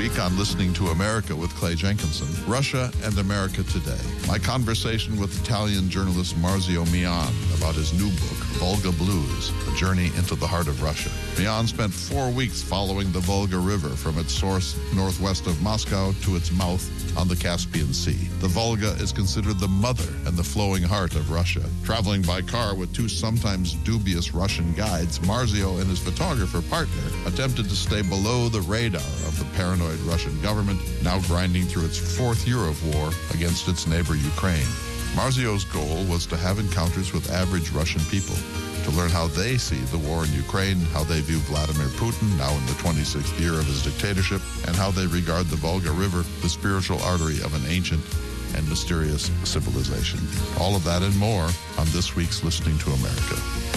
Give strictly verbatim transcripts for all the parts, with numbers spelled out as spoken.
week on Listening to America with Clay Jenkinson, Russia and America Today. My conversation with Italian journalist Marzio Mian about his new book, Volga Blues, A Journey into the Heart of Russia. Mian spent four weeks following the Volga River from its source northwest of Moscow to its mouth on the Caspian Sea. The Volga is considered the mother and the flowing heart of Russia. Traveling by car with two sometimes dubious Russian guides, Marzio and his photographer partner attempted to stay below the radar of the paranoid Russian government, now grinding through its fourth year of war against its neighbor Ukraine. Marzio's goal was to have encounters with average Russian people, to learn how they see the war in Ukraine, how they view Vladimir Putin, now in the twenty-sixth year of his dictatorship, and how they regard the Volga River, the spiritual artery of an ancient and mysterious civilization. All of that and more on this week's Listening to America.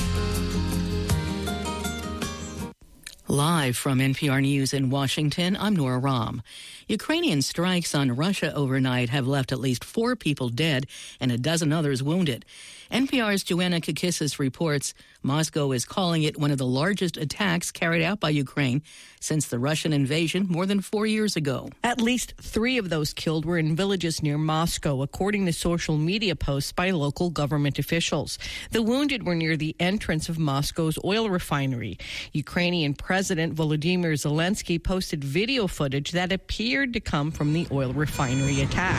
Live from N P R News in Washington, I'm Nora Rahm. Ukrainian strikes on Russia overnight have left at least four people dead and a dozen others wounded. N P R's Joanna Kakissis reports Moscow is calling it one of the largest attacks carried out by Ukraine since the Russian invasion more than four years ago. At least three of those killed were in villages near Moscow, according to social media posts by local government officials. The wounded were near the entrance of Moscow's oil refinery. Ukrainian President Volodymyr Zelensky posted video footage that appeared to come from the oil refinery attack.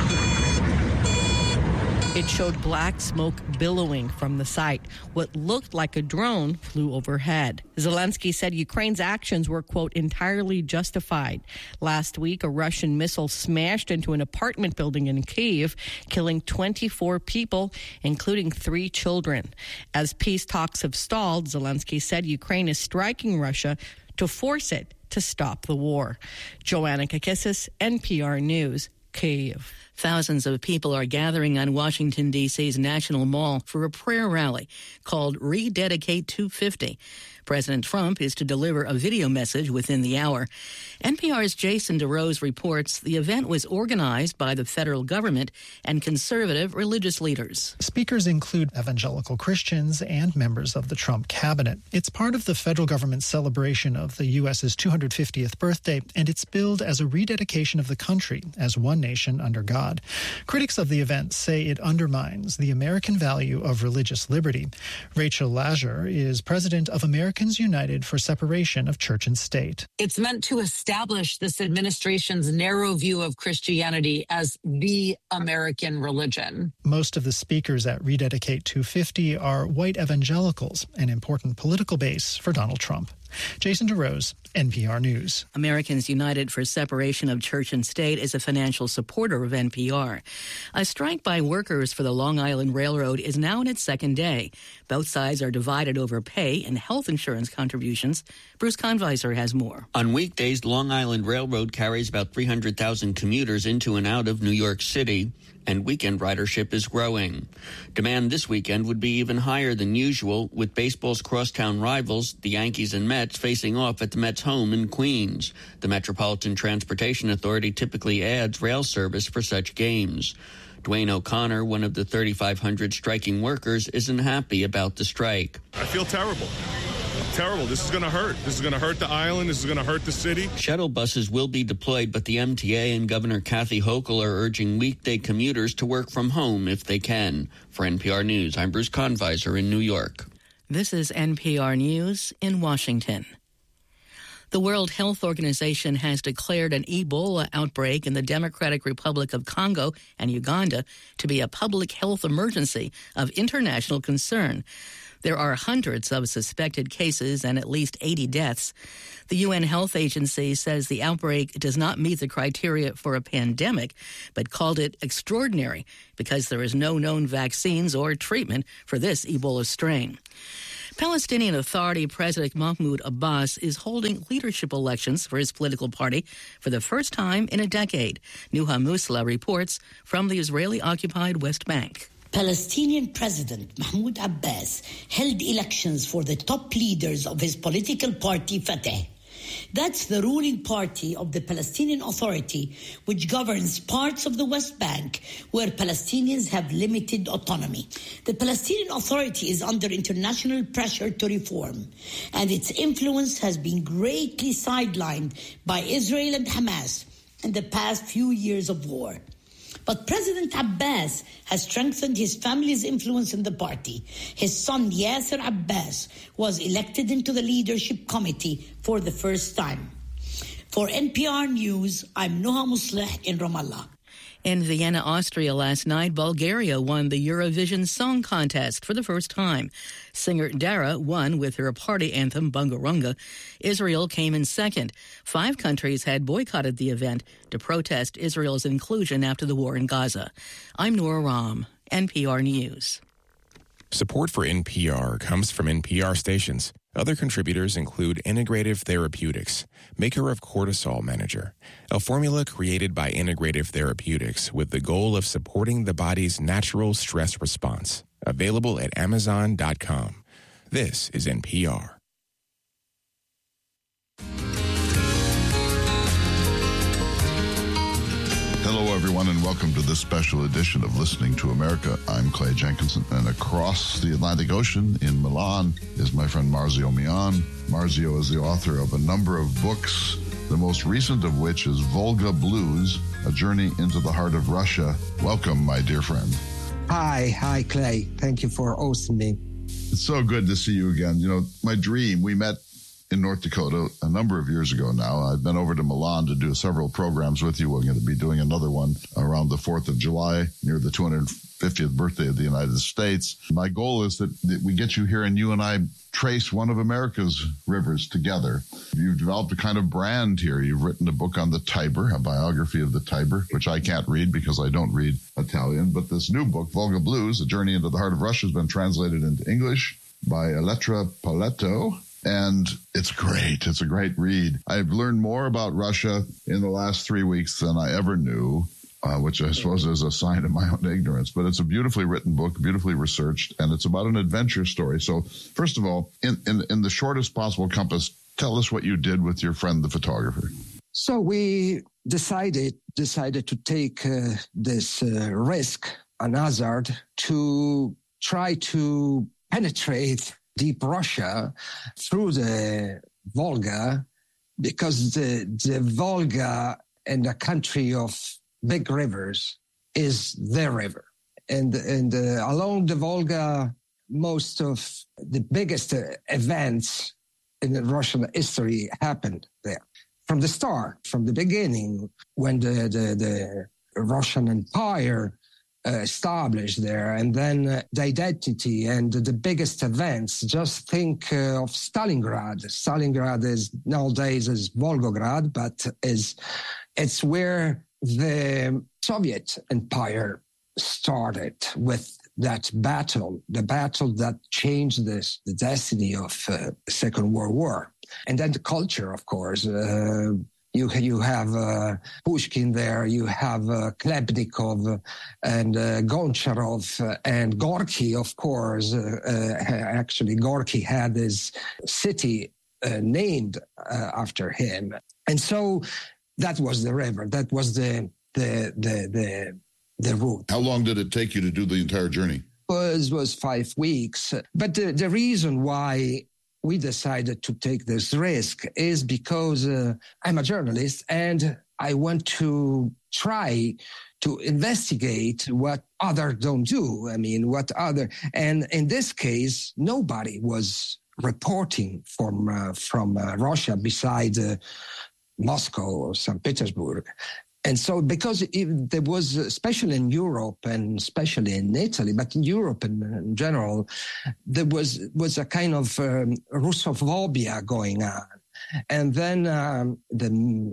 It showed black smoke billowing from the site. What looked like a drone flew overhead. Zelensky said Ukraine's actions were, quote, entirely justified. Last week, a Russian missile smashed into an apartment building in Kyiv, killing twenty-four people, including three children. As peace talks have stalled, Zelensky said Ukraine is striking Russia to force it to stop the war. Joanna Kakissis, N P R News, Kyiv. Thousands of people are gathering on Washington, D C's National Mall for a prayer rally called Rededicate two fifty. President Trump is to deliver a video message within the hour. N P R's Jason DeRose reports the event was organized by the federal government and conservative religious leaders. Speakers include evangelical Christians and members of the Trump cabinet. It's part of the federal government's celebration of the U S's two hundred fiftieth birthday, and it's billed as a rededication of the country as one nation under God. Critics of the event say it undermines the American value of religious liberty. Rachel Lajer is president of Americans United for Separation of Church and State. It's meant to establish this administration's narrow view of Christianity as the American religion. Most of the speakers at Rededicate two fifty are white evangelicals, an important political base for Donald Trump. Jason DeRose, N P R News. Americans United for Separation of Church and State is a financial supporter of N P R. A strike by workers for the Long Island Railroad is now in its second day. Both sides are divided over pay and health insurance contributions. Bruce Conviser has more. On weekdays, Long Island Railroad carries about three hundred thousand commuters into and out of New York City, and weekend ridership is growing. Demand this weekend would be even higher than usual, with baseball's crosstown rivals, the Yankees and Mets, facing off at the Mets' home in Queens. The Metropolitan Transportation Authority typically adds rail service for such games. Dwayne O'Connor, one of the thirty-five hundred striking workers, isn't happy about the strike. I feel terrible. Terrible. This is going to hurt. This is going to hurt the island. This is going to hurt the city. Shuttle buses will be deployed, but the M T A and Governor Kathy Hochul are urging weekday commuters to work from home if they can. For N P R News, I'm Bruce Conviser in New York. This is N P R News in Washington. The World Health Organization has declared an Ebola outbreak in the Democratic Republic of Congo and Uganda to be a public health emergency of international concern. There are hundreds of suspected cases and at least eighty deaths. The U N Health Agency says the outbreak does not meet the criteria for a pandemic, but called it extraordinary because there is no known vaccines or treatment for this Ebola strain. Palestinian Authority President Mahmoud Abbas is holding leadership elections for his political party for the first time in a decade. Nuha Musla reports from the Israeli-occupied West Bank. Palestinian President Mahmoud Abbas held elections for the top leaders of his political party, Fatah. That's the ruling party of the Palestinian Authority, which governs parts of the West Bank where Palestinians have limited autonomy. The Palestinian Authority is under international pressure to reform, and its influence has been greatly sidelined by Israel and Hamas, in the past few years of war. But President Abbas has strengthened his family's influence in the party. His son Yasser Abbas was elected into the leadership committee for the first time. For N P R News, I'm Noha Musleh in Ramallah. In Vienna, Austria last night, Bulgaria won the Eurovision Song Contest for the first time. Singer Dara won with her party anthem, Bunga Runga. Israel came in second. Five countries had boycotted the event to protest Israel's inclusion after the war in Gaza. I'm Nora Ram, N P R News. Support for N P R comes from N P R stations. Other contributors include Integrative Therapeutics, maker of Cortisol Manager, a formula created by Integrative Therapeutics with the goal of supporting the body's natural stress response. Available at amazon dot com. This is N P R. Hello, everyone, and welcome to this special edition of Listening to America. I'm Clay Jenkinson, and across the Atlantic Ocean in Milan is my friend Marzio Mian. Marzio is the author of a number of books, the most recent of which is Volga Blues, A Journey into the Heart of Russia. Welcome, my dear friend. Hi, hi, Clay. Thank you for hosting me. It's so good to see you again. You know, my dream, we met in North Dakota a number of years ago now. I've been over to Milan to do several programs with you. We're going to be doing another one around the fourth of July, near the two hundred fiftieth birthday of the United States. My goal is that, that we get you here and you and I trace one of America's rivers together. You've developed a kind of brand here. You've written a book on the Tiber, a biography of the Tiber, which I can't read because I don't read Italian. But this new book, Volga Blues, A Journey into the Heart of Russia, has been translated into English by Elettra Paletto. And it's great. It's a great read. I've learned more about Russia in the last three weeks than I ever knew, uh, which I suppose is a sign of my own ignorance. But it's a beautifully written book, beautifully researched, and it's about an adventure story. So first of all, in, in, in the shortest possible compass, tell us what you did with your friend, the photographer. So we decided decided to take uh, this uh, risk, an hazard, to try to penetrate deep Russia through the Volga, because the the Volga and a country of big rivers is their river. And, and uh, along the Volga, most of the biggest uh, events in Russian history happened there. From the start, from the beginning, when the, the, the Russian Empire Uh, established there, and then uh, the identity and the biggest events. Just think uh, of Stalingrad. Stalingrad is nowadays is Volgograd, but is it's where the Soviet Empire started with that battle, the battle that changed this, the destiny of uh, the Second World War. And then the culture, of course. Uh, You you have uh, Pushkin there, you have uh, Klebnikov and uh, Goncharov uh, and Gorky, of course. Uh, uh, actually, Gorky had his city uh, named uh, after him, and so that was the river. That was the the the the the route. How long did it take you to do the entire journey? It was was five weeks, but the the reason why we decided to take this risk is because uh, I'm a journalist and I want to try to investigate what others don't do. I mean, what other, and in this case, nobody was reporting from uh, from uh, Russia besides uh, Moscow or Saint Petersburg. And so, because it, there was, especially in Europe and especially in Italy, but in Europe in, in general, there was was a kind of um, Russophobia going on. And then um, the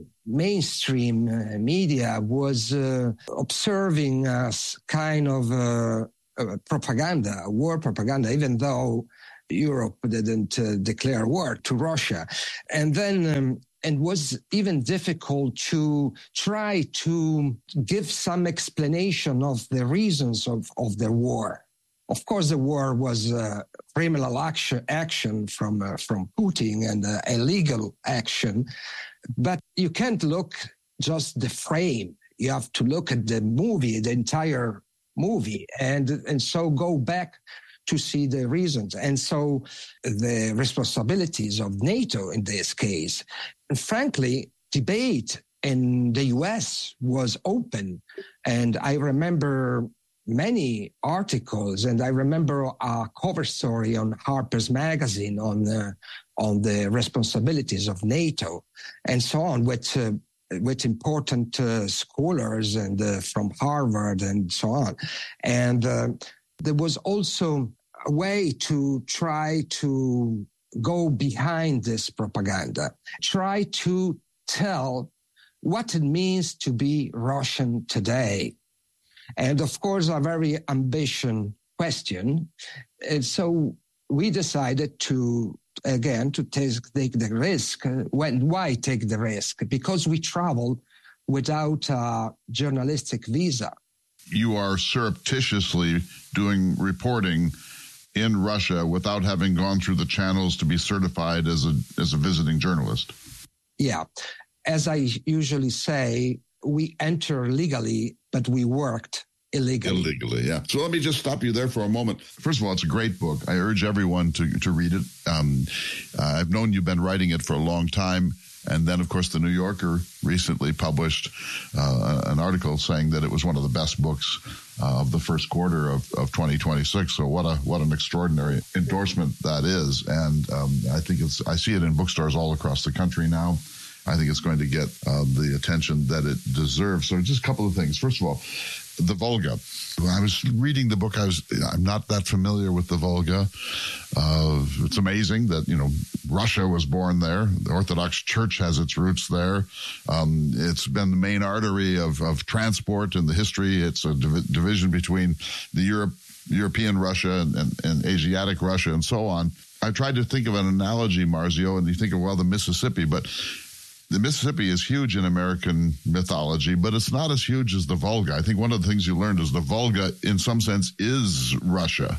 mainstream uh, media was uh, observing us kind of uh, uh, propaganda, war propaganda, even though Europe didn't uh, declare war to Russia. And then... Um, And was even difficult to try to give some explanation of the reasons of, of the war. Of course, the war was uh, criminal action, action from uh, from Putin and uh, illegal action. But you can't look just the frame. You have to look at the movie, the entire movie, and and so go back to see the reasons. And so the responsibilities of NATO in this case, and frankly, debate in the U S was open. And I remember many articles, and I remember a cover story on Harper's Magazine on the, on the responsibilities of NATO and so on, with uh, with important uh, scholars and uh, from Harvard and so on. And uh, there was also a way to try to go behind this propaganda, try to tell what it means to be Russian today. And of course, a very ambitious question. And so we decided to, again, to take, take the risk. When, why take the risk? Because we travel without a journalistic visa. You are surreptitiously doing reporting in Russia without having gone through the channels to be certified as a as a visiting journalist. Yeah. As I usually say, we enter legally, but we worked illegally. Illegally, yeah. So let me just stop you there for a moment. First of all, it's a great book. I urge everyone to, to read it. Um, uh, I've known you've been writing it for a long time. And then, of course, The New Yorker recently published uh, an article saying that it was one of the best books uh, of the first quarter of, of twenty twenty-six. So what a what an extraordinary endorsement that is. And um, I think it's I see it in bookstores all across the country now. I think it's going to get uh, the attention that it deserves. So just a couple of things. First of all, the Volga. When I was reading the book, I was I'm not that familiar with the Volga. Uh, it's amazing that, you know, Russia was born there. The Orthodox Church has its roots there. Um, it's been the main artery of, of transport in the history. It's a div- division between the Europe, European Russia and, and, and Asiatic Russia and so on. I tried to think of an analogy, Marzio, and you think of, well, the Mississippi, but the Mississippi is huge in American mythology, but it's not as huge as the Volga. I think one of the things you learned is the Volga, in some sense, is Russia.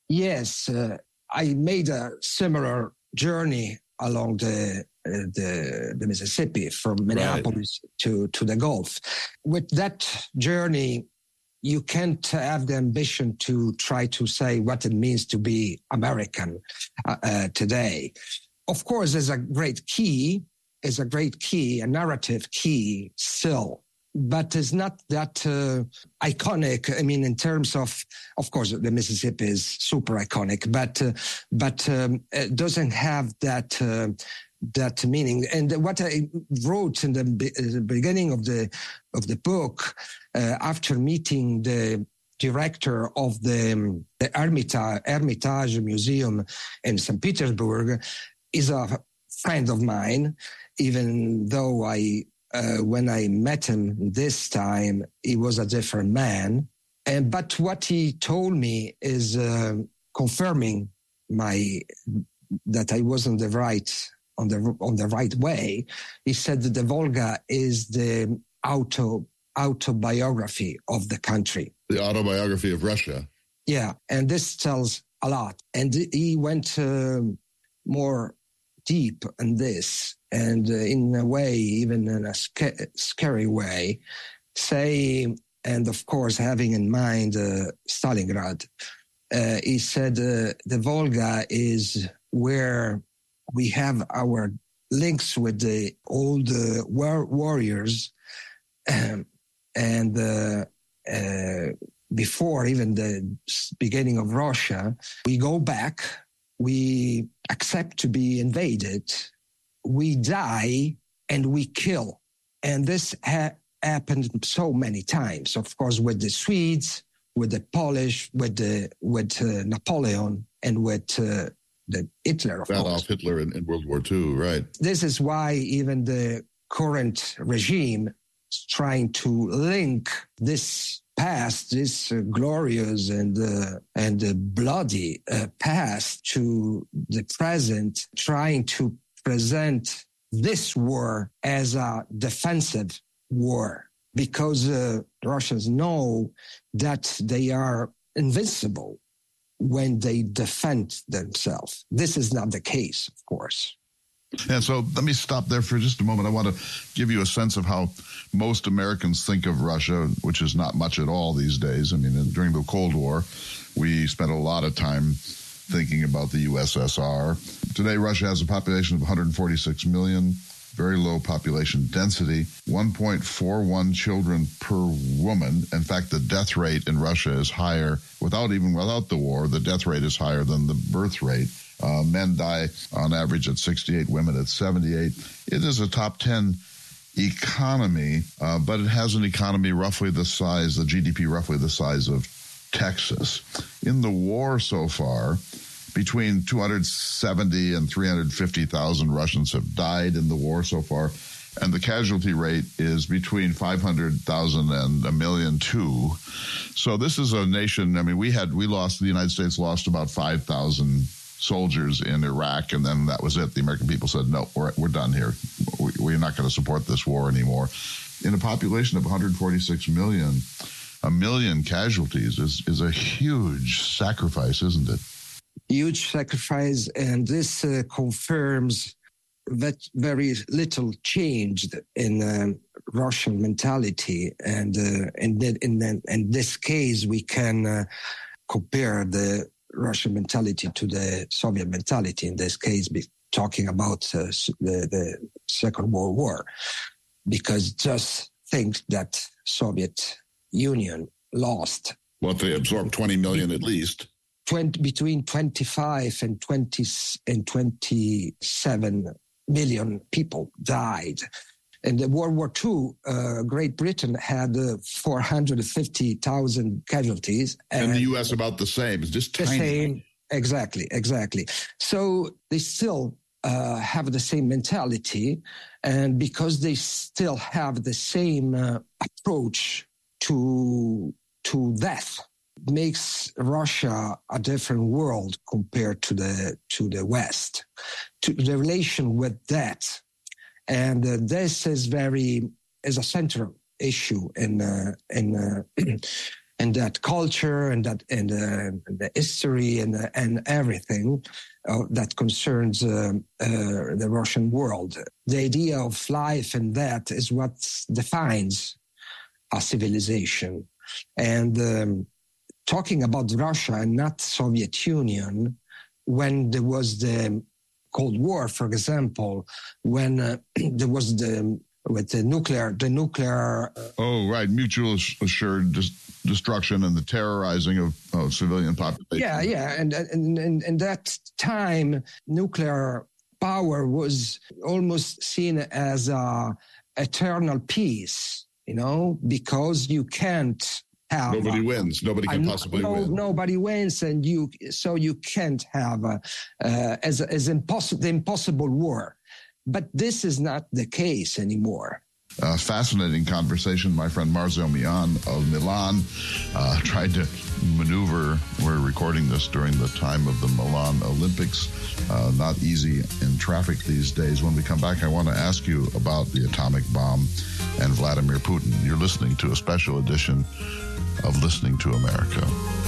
Yes, uh, I made a similar journey along the uh, the, the Mississippi from Minneapolis right. to, to the Gulf. With that journey, you can't have the ambition to try to say what it means to be American uh, uh, today. Of course, there's a great key. is a great key, a narrative key still, but it's not that uh, iconic. I mean, in terms of, of course, the Mississippi is super iconic, but uh, but um, it doesn't have that uh, that meaning. And what I wrote in the, be- the beginning of the of the book, uh, after meeting the director of the, um, the Hermitage, Hermitage Museum in Saint Petersburg, is a friend of mine. Even though I, uh, when I met him this time, he was a different man. And but what he told me is uh, confirming my that I was on the right on the on the right way. He said that the Volga is the auto autobiography of the country. The autobiography of Russia. Yeah, and this tells a lot. And he went uh, more deep in this. And uh, in a way, even in a sca- scary way, say, and of course, having in mind uh, Stalingrad, uh, he said uh, the Volga is where we have our links with the old uh, war- warriors. Um, and uh, uh, before even the beginning of Russia, we go back, we accept to be invaded, we die and we kill. And this ha- happened so many times, of course, with the Swedes, with the Polish, with the with uh, Napoleon, and with uh, the Hitler, of Adolf Hitler in, in World War Two, right. This is why even the current regime is trying to link this past, this uh, glorious and uh, and uh, bloody uh, past to the present, trying to present this war as a defensive war, because uh, Russians know that they are invincible when they defend themselves. This is not the case, of course. And so let me stop there for just a moment. I want to give you a sense of how most Americans think of Russia, which is not much at all these days. I mean, during the Cold War, we spent a lot of time thinking about the U S S R. Today, Russia has a population of one hundred forty-six million, very low population density, one point four one children per woman. In fact, the death rate in Russia is higher, without even without the war, the death rate is higher than the birth rate. Uh, men die on average at sixty-eight, women at seventy-eight. It is a top ten economy, uh, but it has an economy roughly the size, the G D P roughly the size of Texas. In the war so far, between two hundred seventy and three hundred fifty thousand Russians have died in the war so far, and the casualty rate is between five hundred thousand and a million two. So this is a nation, I mean, we had, we lost, the United States lost about five thousand soldiers in Iraq, and then that was it. The American people said, no, we're, we're done here. We, we're not going to support this war anymore. In a population of one hundred forty-six million, a million casualties is, is a huge sacrifice, isn't it? Huge sacrifice, and this uh, confirms that very little changed in um, Russian mentality. And uh, in, the, in, the, in this case, we can uh, compare the Russian mentality to the Soviet mentality, in this case, be talking about uh, the, the Second World War, because just think that Soviet Union lost. Well, they absorbed twenty million at least. twenty, between twenty-five and twenty and twenty-seven million people died. In the World War Two, uh, Great Britain had uh, four hundred fifty thousand casualties. And, and the U S about the same. It's just the tiny. Same. Exactly, exactly. So they still uh, have the same mentality, and because they still have the same uh, approach to to death, makes Russia a different world compared to the to the West, to the relation with that. And uh, this is very is a central issue in uh, in uh, in that culture and that and uh, the history and uh, and everything uh, that concerns uh, uh, the Russian world. The idea of life and that is what defines a civilization. And um, talking about Russia and not Soviet Union, when there was the Cold War, for example, when uh, there was the with the nuclear, the nuclear. Uh, oh, right, mutual assured dis- destruction and the terrorizing of, of civilian population. Yeah, yeah, and and and, and that time, nuclear power was almost seen as a eternal peace, you know, because you can't. Have, nobody wins. Nobody can uh, possibly no, win. Nobody wins, and you so you can't have a, uh, as as impossible the impossible war. But this is not the case anymore. Uh, fascinating conversation. My friend Marzio Mian of Milan uh, tried to maneuver. We're recording this during the time of the Milan Olympics. Uh, not easy in traffic these days. When we come back, I want to ask you about the atomic bomb and Vladimir Putin. You're listening to a special edition of Listening to America.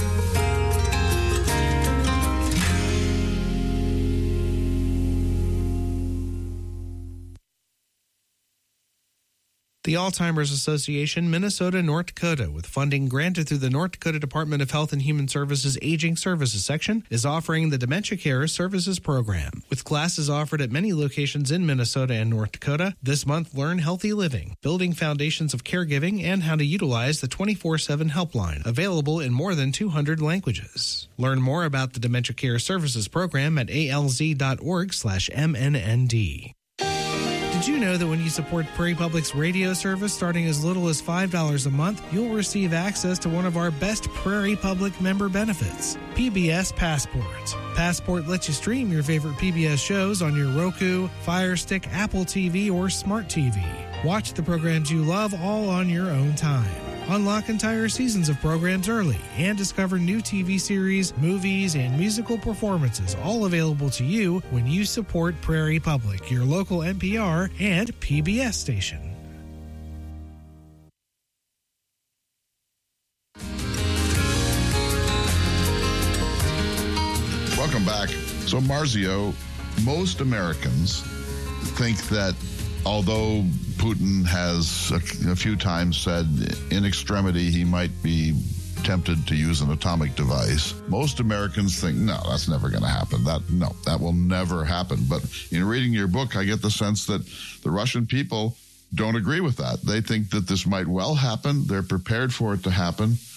The Alzheimer's Association, Minnesota, North Dakota, with funding granted through the North Dakota Department of Health and Human Services Aging Services section, is offering the Dementia Care Services Program. With classes offered at many locations in Minnesota and North Dakota, this month learn healthy living, building foundations of caregiving, and how to utilize the twenty-four seven helpline, available in more than two hundred languages. Learn more about the Dementia Care Services Program at alz.org slash MNND. Did you know that when you support Prairie Public's radio service starting as little as five dollars a month, you'll receive access to one of our best Prairie Public member benefits, P B S Passport. Passport lets you stream your favorite P B S shows on your Roku, Fire Stick, Apple T V, or Smart T V. Watch the programs you love all on your own time. Unlock entire seasons of programs early and discover new T V series, movies, and musical performances, all available to you when you support Prairie Public, your local N P R and P B S station. Welcome back. So, Marzio, most Americans think that although Putin has a, a few times said in extremity he might be tempted to use an atomic device. Most Americans think, no, that's never going to happen. That no, that will never happen. But in reading your book, I get the sense that the Russian people don't agree with that. They think that this might well happen. They're prepared for it to happen.